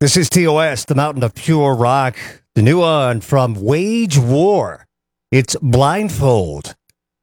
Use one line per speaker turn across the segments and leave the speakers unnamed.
This is TOS, the Mountain of Pure Rock. The new one from Wage War. It's Blindfold.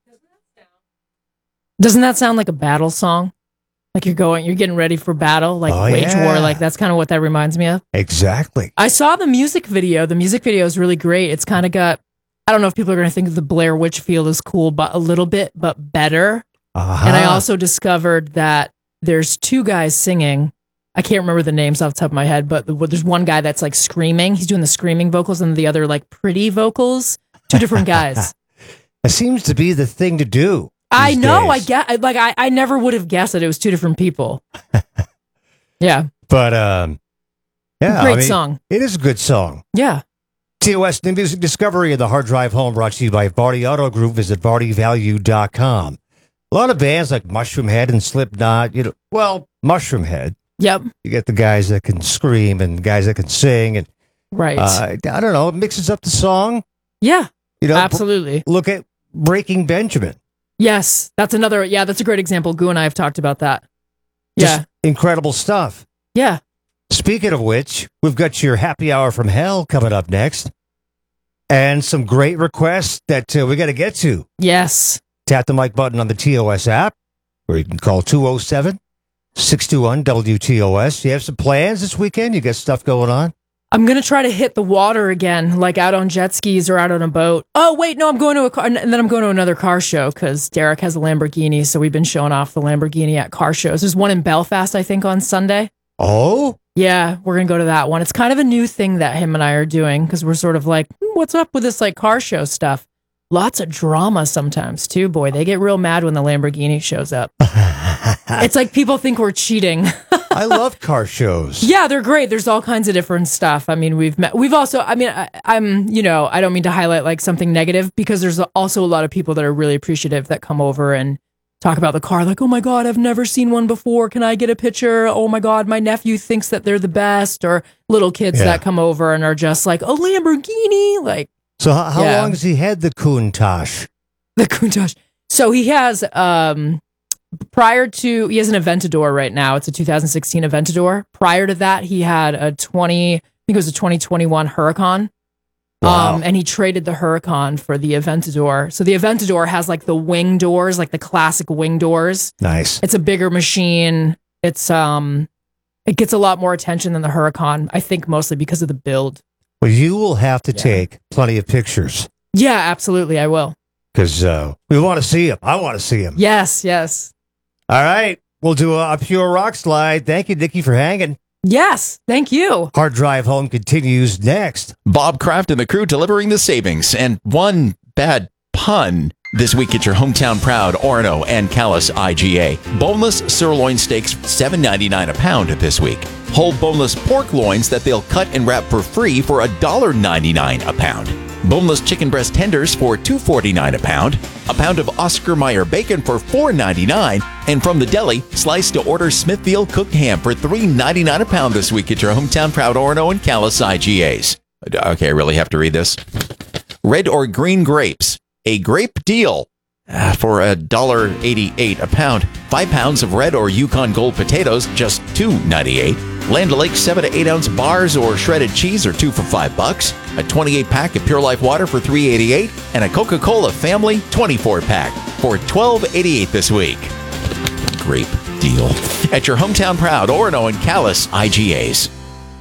Doesn't that sound like a battle song? Like you're getting ready for battle, like Wage War. Like that's kind of what that reminds me of.
Exactly.
I saw the music video. The music video is really great. It's kind of got, I don't know if people are going to think the Blair Witch feel is cool, but a little bit, but better. And I also discovered that there's two guys singing. I can't remember the names off the top of my head, but there's one guy that's like screaming. He's doing the screaming vocals and the other like pretty vocals. Two different guys.
It seems to be the thing to do.
I know.
Days.
I never would have guessed that it was two different people. Yeah.
But,
Great song.
It is a good song.
Yeah.
TOS New Music Discovery of the Hard Drive Home brought to you by Vardy Auto Group. Visit VardyValue.com. A lot of bands like Mushroom Head and Slipknot, Mushroom Head.
Yep.
You get the guys that can scream and guys that can sing. And
right.
I don't know. It mixes up the song.
Yeah. Absolutely.
Look at Breaking Benjamin.
Yes. That's a great example. Gu and I have talked about that.
Just incredible stuff.
Yeah.
Speaking of which, we've got your happy hour from hell coming up next. And some great requests that we got to get to.
Yes.
Tap the mic button on the TOS app, or you can call 207-621-WTOS. You have some plans this weekend? You got stuff going on?
I'm going to try to hit the water again, like out on jet skis or out on a boat. Oh, wait, no, I'm going to a car, and then I'm going to another car show because Derek has a Lamborghini, so we've been showing off the Lamborghini at car shows. There's one in Belfast, I think, on Sunday.
Oh?
Yeah, we're going to go to that one. It's kind of a new thing that him and I are doing because we're sort of like, what's up with this like car show stuff? Lots of drama sometimes, too, boy. They get real mad when the Lamborghini shows up. It's like people think we're cheating.
I love car shows.
Yeah, they're great. There's all kinds of different stuff. I mean, we've also, I don't mean to highlight like something negative because there's also a lot of people that are really appreciative that come over and talk about the car. Like, oh my God, I've never seen one before. Can I get a picture? Oh my God, my nephew thinks that they're the best. Or little kids that come over and are just like, a Lamborghini. Like,
so how long has he had the Countach?
The Countach. So he has, he has an Aventador right now. It's a 2016 Aventador. Prior to that, he had I think it was a 2021 Huracan.
Wow.
And he traded the Huracan for the Aventador. So the Aventador has like the wing doors, like the classic wing doors.
Nice.
It's a bigger machine. It's, it gets a lot more attention than the Huracan, I think mostly because of the build.
Well, you will have to take plenty of pictures.
Yeah, absolutely. I will.
Because we want to see him. I want to see him.
Yes, yes.
All right. We'll do a pure rock slide. Thank you, Nikki, for hanging.
Yes, thank you.
Hard Drive Home continues next.
Bob Kraft and the crew delivering the savings. And one bad pun this week at your hometown proud Orono and Callis IGA. Boneless sirloin steaks, $7.99 a pound this week. Whole boneless pork loins that they'll cut and wrap for free for $1.99 a pound. Boneless chicken breast tenders for $2.49 a pound of Oscar Mayer bacon for $4.99, and from the deli, sliced to order Smithfield cooked ham for $3.99 a pound this week at your hometown proud Orono and Callis IGAs. Okay, I really have to read this. Red or green grapes, a grape deal for $1.88 a pound. 5 pounds of red or Yukon Gold potatoes, just $2.98. Land O'Lakes 7 to 8 ounce bars or shredded cheese are 2 for $5. A 28 pack of Pure Life water for $3.88, and a Coca-Cola Family 24 pack for $12.88 this week. Great deal at your hometown proud Orono and Callis IGAs.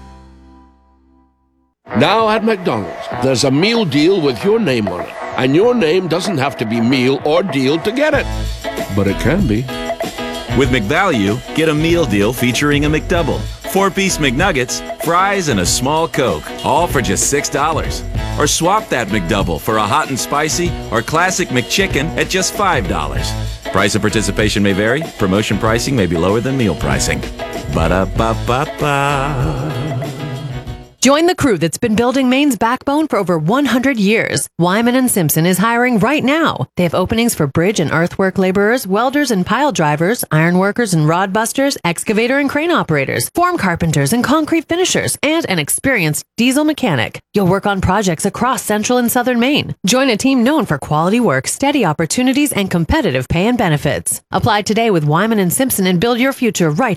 Now at McDonald's, there's a meal deal with your name on it, and your name doesn't have to be meal or deal to get it, but it can be.
With McValue, get a meal deal featuring a McDouble, 4-piece McNuggets, fries, and a small Coke, all for just $6. Or swap that McDouble for a hot and spicy or classic McChicken at just $5. Price of participation may vary. Promotion pricing may be lower than meal pricing. Ba-da-ba-ba-ba.
Join the crew that's been building Maine's backbone for over 100 years. Wyman & Simpson is hiring right now. They have openings for bridge and earthwork laborers, welders and pile drivers, iron workers and rod busters, excavator and crane operators, form carpenters and concrete finishers, and an experienced diesel mechanic. You'll work on projects across central and southern Maine. Join a team known for quality work, steady opportunities, and competitive pay and benefits. Apply today with Wyman & Simpson and build your future right